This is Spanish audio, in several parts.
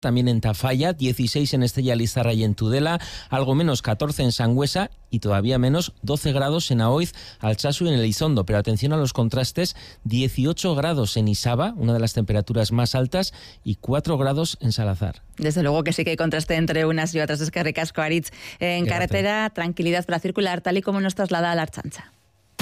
también en Tafalla, 16 en Estella Lizarra y en Tudela, algo menos 14 en Sangüesa y todavía menos 12 grados en Aoiz, Altsasu y en Elizondo. Pero atención a los contrastes, 18 grados en Isaba, una de las temperaturas más altas, y 4 grados en Salazar. Desde luego que sí que hay contraste entre unas y otras. Es que ricasco, Aritz. En carretera, tranquilidad para circular, tal y como nos traslada a la Archancha.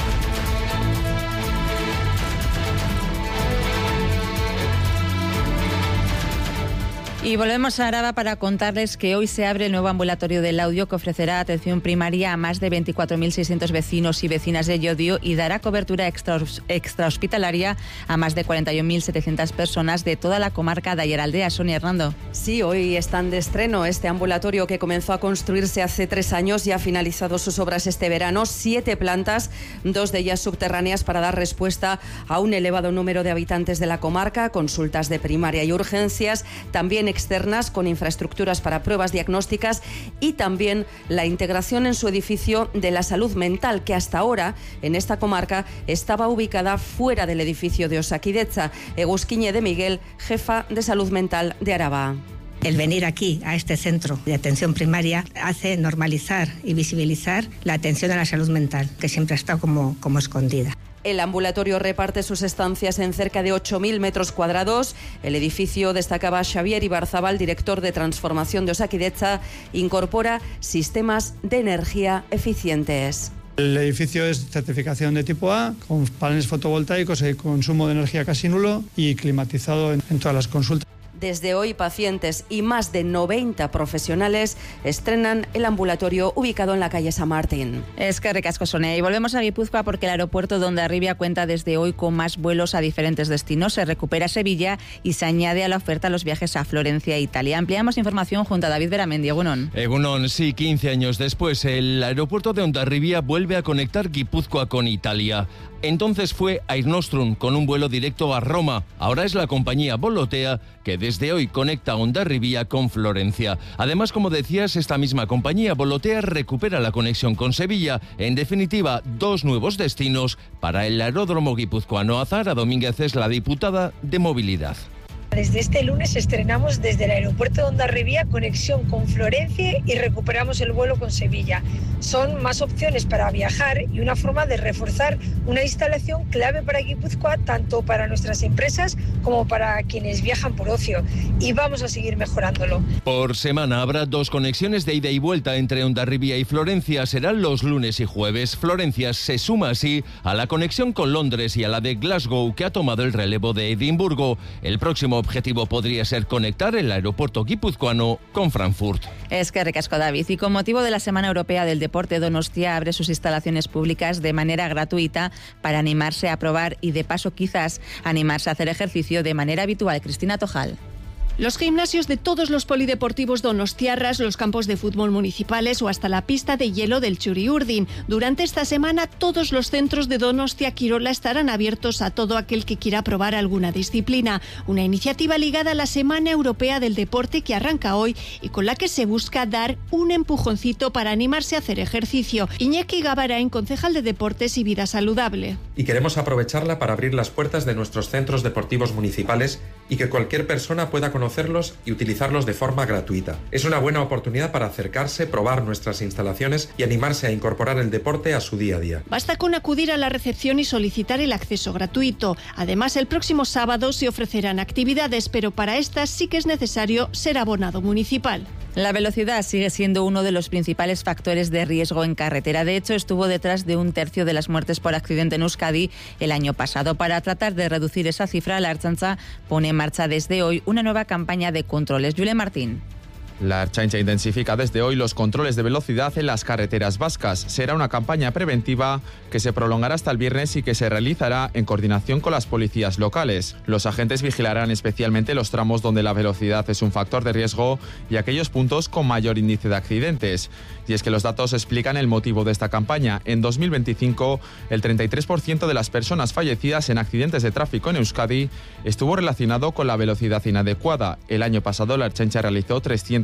Y volvemos a Araba para contarles que hoy se abre el nuevo ambulatorio del audio que ofrecerá atención primaria a más de 24.600 vecinos y vecinas de Llodio y dará cobertura extrahospitalaria a más de 41.700 personas de toda la comarca de Ayeraldea. Sonia Hernando. Sí, hoy están de estreno este ambulatorio que comenzó a construirse hace 3 años y ha finalizado sus obras este verano. 7 plantas, 2 de ellas subterráneas para dar respuesta a un elevado número de habitantes de la comarca, consultas de primaria y urgencias, también externas con infraestructuras para pruebas diagnósticas y también la integración en su edificio de la salud mental, que hasta ahora en esta comarca estaba ubicada fuera del edificio de Osakidetza. Egusquiñe de Miguel, jefa de salud mental de Araba. El venir aquí, a este centro de atención primaria, hace normalizar y visibilizar la atención a la salud mental, que siempre ha estado como escondida. El ambulatorio reparte sus estancias en cerca de 8.000 metros cuadrados. El edificio, destacaba Xavier Ibarzabal, director de transformación de Osakidetza, incorpora sistemas de energía eficientes. El edificio es certificación de tipo A, con paneles fotovoltaicos y consumo de energía casi nulo y climatizado en todas las consultas. Desde hoy, pacientes y más de 90 profesionales estrenan el ambulatorio ubicado en la calle San Martín. Es que ricasco, Sonia. Y volvemos a Guipúzcoa porque el aeropuerto de Hondarribia cuenta desde hoy con más vuelos a diferentes destinos. Se recupera Sevilla y se añade a la oferta los viajes a Florencia e Italia. Ampliamos información junto a David Beramendi. Egunon. Egunon, sí, 15 años después, el aeropuerto de Hondarribia vuelve a conectar Guipúzcoa con Italia. Entonces fue Air Nostrum con un vuelo directo a Roma. Ahora es la compañía Volotea que desde hoy conecta Hondarribia con Florencia. Además, como decías, esta misma compañía Volotea recupera la conexión con Sevilla. En definitiva, 2 nuevos destinos para el aeródromo guipuzcoano. Azahara Domínguez es la diputada de Movilidad. Desde este lunes estrenamos desde el aeropuerto de Hondarribia conexión con Florencia y recuperamos el vuelo con Sevilla. Son más opciones para viajar y una forma de reforzar una instalación clave para Guipúzcoa, tanto para nuestras empresas como para quienes viajan por ocio. Y vamos a seguir mejorándolo. Por semana habrá 2 conexiones de ida y vuelta entre Hondarribia y Florencia. Serán los lunes y jueves. Florencia se suma así a la conexión con Londres y a la de Glasgow, que ha tomado el relevo de Edimburgo. El próximo objetivo podría ser conectar el aeropuerto guipuzcoano con Frankfurt. Es que ricasco, David. Y con motivo de la Semana Europea del Deporte, Donostia abre sus instalaciones públicas de manera gratuita para animarse a probar y de paso quizás animarse a hacer ejercicio de manera habitual. Cristina Tojal. Los gimnasios de todos los polideportivos donostiarras, los campos de fútbol municipales o hasta la pista de hielo del Txuri-Urdin. Durante esta semana, todos los centros de Donostia Kirola estarán abiertos a todo aquel que quiera probar alguna disciplina. Una iniciativa ligada a la Semana Europea del Deporte que arranca hoy y con la que se busca dar un empujoncito para animarse a hacer ejercicio. Iñaki Gabarain, concejal de Deportes y Vida Saludable. Y queremos aprovecharla para abrir las puertas de nuestros centros deportivos municipales y que cualquier persona pueda conocerlos y utilizarlos de forma gratuita. Es una buena oportunidad para acercarse, probar nuestras instalaciones y animarse a incorporar el deporte a su día a día. Basta con acudir a la recepción y solicitar el acceso gratuito. Además, el próximo sábado se ofrecerán actividades, pero para estas sí que es necesario ser abonado municipal. La velocidad sigue siendo uno de los principales factores de riesgo en carretera. De hecho, estuvo detrás de 1/3 de las muertes por accidente en Euskadi el año pasado. Para tratar de reducir esa cifra, la Ertzaintza pone en marcha desde hoy una nueva campaña de controles. Yule Martín. La Ertzaintza intensifica desde hoy los controles de velocidad en las carreteras vascas. Será una campaña preventiva que se prolongará hasta el viernes y que se realizará en coordinación con las policías locales. Los agentes vigilarán especialmente los tramos donde la velocidad es un factor de riesgo y aquellos puntos con mayor índice de accidentes. Y es que los datos explican el motivo de esta campaña. En 2025, el 33% de las personas fallecidas en accidentes de tráfico en Euskadi estuvo relacionado con la velocidad inadecuada. El año pasado, la Ertzaintza realizó 300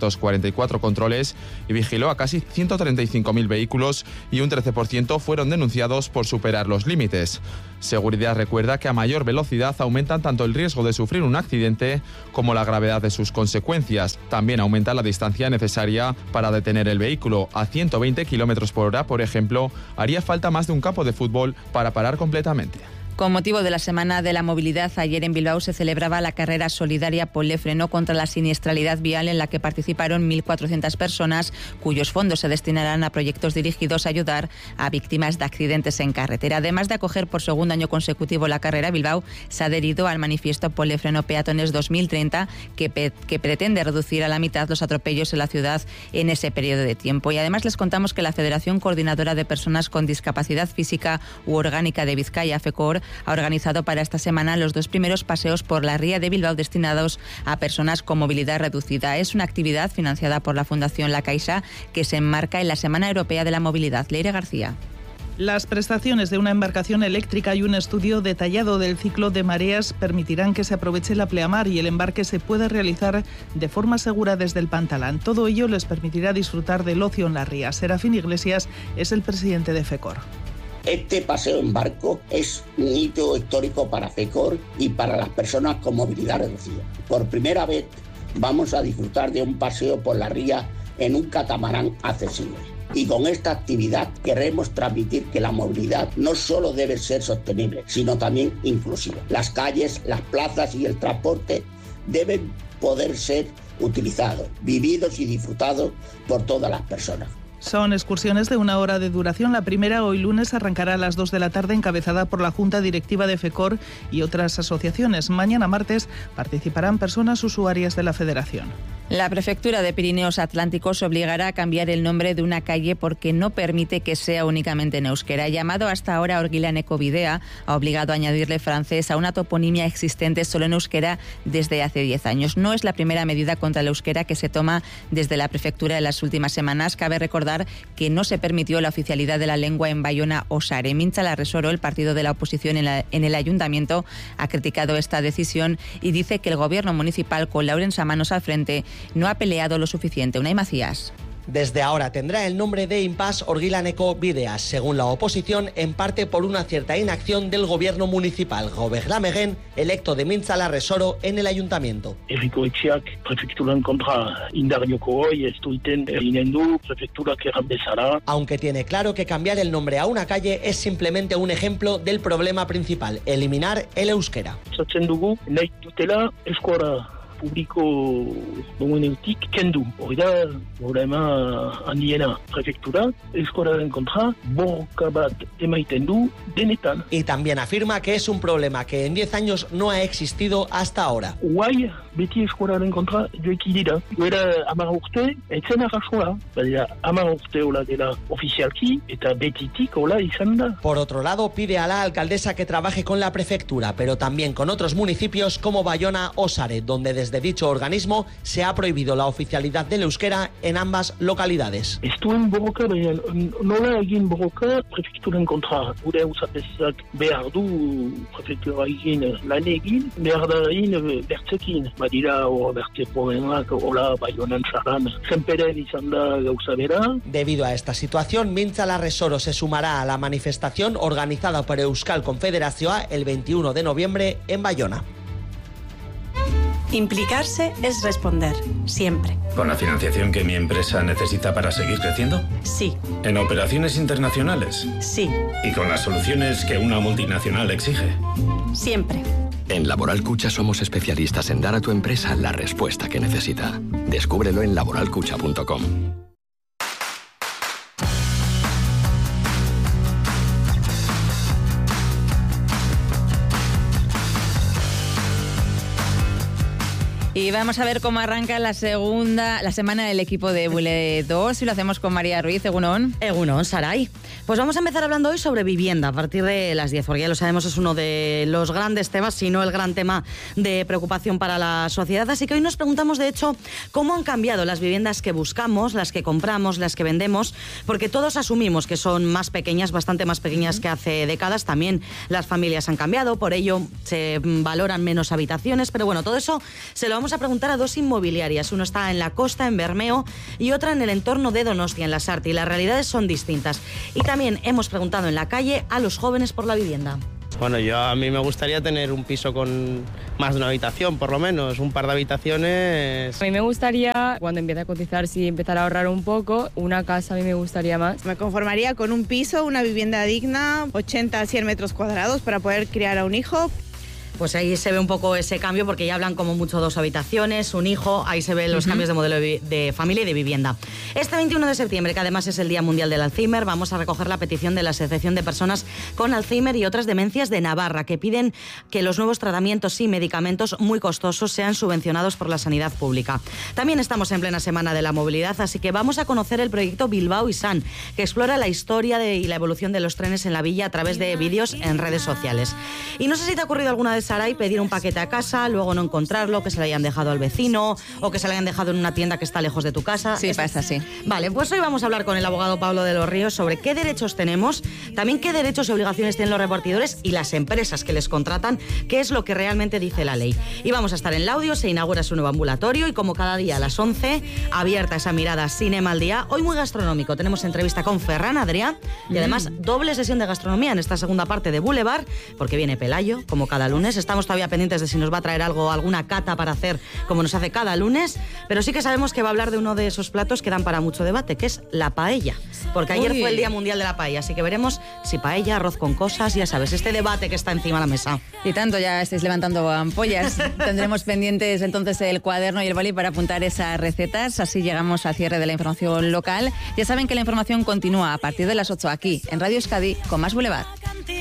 244 controles y vigiló a casi 135.000 vehículos y un 13% fueron denunciados por superar los límites. Seguridad recuerda que a mayor velocidad aumentan tanto el riesgo de sufrir un accidente como la gravedad de sus consecuencias. También aumenta la distancia necesaria para detener el vehículo. A 120 km por hora, por ejemplo, haría falta más de un campo de fútbol para parar completamente. Con motivo de la Semana de la Movilidad, ayer en Bilbao se celebraba la carrera solidaria Polefreno contra la siniestralidad vial, en la que participaron 1.400 personas, cuyos fondos se destinarán a proyectos dirigidos a ayudar a víctimas de accidentes en carretera. Además de acoger por segundo año consecutivo la carrera, Bilbao se ha adherido al manifiesto Polefreno Peatones 2030, que pretende reducir a la mitad los atropellos en la ciudad en ese periodo de tiempo. Y además les contamos que la Federación Coordinadora de Personas con Discapacidad Física u Orgánica de Vizcaya, FECOR, ha organizado para esta semana los 2 primeros paseos por la ría de Bilbao destinados a personas con movilidad reducida. Es una actividad financiada por la Fundación La Caixa que se enmarca en la Semana Europea de la Movilidad. Leire García. Las prestaciones de una embarcación eléctrica y un estudio detallado del ciclo de mareas permitirán que se aproveche la pleamar y el embarque se pueda realizar de forma segura desde el Pantalán. Todo ello les permitirá disfrutar del ocio en la ría. Serafín Iglesias es el presidente de FECOR. Este paseo en barco es un hito histórico para FECOR y para las personas con movilidad reducida. Por primera vez vamos a disfrutar de un paseo por la ría en un catamarán accesible. Y con esta actividad queremos transmitir que la movilidad no solo debe ser sostenible, sino también inclusiva. Las calles, las plazas y el transporte deben poder ser utilizados, vividos y disfrutados por todas las personas. Son excursiones de 1 hora de duración. La primera, hoy lunes, arrancará a las 2 de la tarde, encabezada por la Junta Directiva de FECOR y otras asociaciones. Mañana martes participarán personas usuarias de la Federación. La Prefectura de Pirineos Atlánticos obligará a cambiar el nombre de una calle porque no permite que sea únicamente en euskera. Llamado hasta ahora Orgilaneko Bidea, ha obligado a añadirle francés a una toponimia existente solo en euskera desde hace 10 años. No es la primera medida contra el euskera que se toma desde la Prefectura en las últimas semanas. Cabe recordar que no se permitió la oficialidad de la lengua en Bayona o Sare. Mintza Larresoro, el partido de la oposición en el ayuntamiento, ha criticado esta decisión y dice que el gobierno municipal, con Laurens a manos al frente, no ha peleado lo suficiente. Unai Macías. Desde ahora tendrá el nombre de Impas Orgilaneko Bideas, según la oposición, en parte por una cierta inacción del gobierno municipal. Gobernamegen, electo de Mintza Larresoro en el ayuntamiento. Errikoetxeak prefekturan kontra indarrioko hoi ez duiten eginen du prefekturak erran bezala. Aunque tiene claro que cambiar el nombre a una calle es simplemente un ejemplo del problema principal, eliminar el euskera. Esatzen dugu, nahi dutela eskora publiko dugunetik kendu. Hori da, problema handiena prefektura, eskolaren kontra, borroka bat emaiten du denetan. Y también afirma que es un problema que en 10 años no ha existido hasta ahora. Guai, beti eskolaren kontra joeki dira. Duela 10 urte, etzen arrasoa, baina 10 urte hola dela ofizialki, eta betitik hola izan da. Por otro lado, pide a la alcaldesa que trabaje con la prefectura, pero también con otros municipios como Bayona o Sare, donde desde dicho organismo se ha prohibido la oficialidad del euskera en ambas localidades. Estuen borroka, baina nola egin borroka prefekturen kontra. Gure usapesak behar du prefektura egin lan egin, behar da egin bertzekin. Badira o berte problemak hola Baionan Saran, zenperen izan da gauza bera. Debido a esta situación, Mintza Larresoro se sumará a la manifestación organizada por Euskal Confederazioa el 21 de noviembre en Bayona. Implicarse es responder, siempre. ¿Con la financiación que mi empresa necesita para seguir creciendo? Sí. ¿En operaciones internacionales? Sí. ¿Y con las soluciones que una multinacional exige? Siempre. En Laboral Cucha somos especialistas en dar a tu empresa la respuesta que necesita. Descúbrelo en laboralcucha.com. Y vamos a ver cómo arranca la semana del equipo de Bule 2 y lo hacemos con María Ruiz. Egunon. Egunon, Saray. Pues vamos a empezar hablando hoy sobre vivienda a partir de las 10, porque ya lo sabemos, es uno de los grandes temas, si no el gran tema de preocupación para la sociedad. Así que hoy nos preguntamos, de hecho, cómo han cambiado las viviendas que buscamos, las que compramos, las que vendemos, porque todos asumimos que son más pequeñas, bastante más pequeñas que hace décadas. También las familias han cambiado, por ello se valoran menos habitaciones, pero bueno, todo eso se lo vamos vamos a preguntar a 2 inmobiliarias. Uno está en la costa, en Bermeo, y otra en el entorno de Donostia, en Lasarte, y las realidades son distintas. Y también hemos preguntado en la calle a los jóvenes por la vivienda. Bueno, a mí me gustaría tener un piso con más de una habitación, por lo menos, un par de habitaciones. A mí me gustaría, cuando empiece a cotizar, sí, empezar a ahorrar un poco. Una casa a mí me gustaría más. Me conformaría con un piso, una vivienda digna, 80 a 100 metros cuadrados para poder criar a un hijo. Pues ahí se ve un poco ese cambio, porque ya hablan como mucho 2 habitaciones, un hijo, ahí se ven los cambios de modelo de familia y de vivienda. Este 21 de septiembre, que además es el Día Mundial del Alzheimer, vamos a recoger la petición de la Asociación de Personas con Alzheimer y otras demencias de Navarra, que piden que los nuevos tratamientos y medicamentos muy costosos sean subvencionados por la sanidad pública. También estamos en plena Semana de la Movilidad, así que vamos a conocer el proyecto Bilbao Izan, que explora la historia y la evolución de los trenes en la villa a través de vídeos en redes sociales. Y no sé si te ha ocurrido alguna vez, Saray, pedir un paquete a casa, luego no encontrarlo, que se lo hayan dejado al vecino o que se lo hayan dejado en una tienda que está lejos de tu casa. Sí, pasa así. Vale, pues hoy vamos a hablar con el abogado Pablo de los Ríos sobre qué derechos tenemos, también qué derechos y obligaciones tienen los repartidores y las empresas que les contratan, qué es lo que realmente dice la ley. Y vamos a estar en Laudio, se inaugura su nuevo ambulatorio y como cada día a las 11, abierta esa mirada Cinema al Día. Hoy muy gastronómico, tenemos entrevista con Ferran Adrià y además doble sesión de gastronomía en esta segunda parte de Boulevard, porque viene Pelayo, como cada lunes. Estamos todavía pendientes de si nos va a traer alguna cata para hacer como nos hace cada lunes, pero sí que sabemos que va a hablar de uno de esos platos que dan para mucho debate, que es la paella, porque ayer fue el Día Mundial de la Paella, así que veremos si paella, arroz con cosas, ya sabes, este debate que está encima de la mesa. Y tanto, ya estáis levantando ampollas. Tendremos pendientes entonces el cuaderno y el boli para apuntar esas recetas, así llegamos al cierre de la información local. Ya saben que la información continúa a partir de las 8 aquí, en Radio Euskadi, con más Boulevard.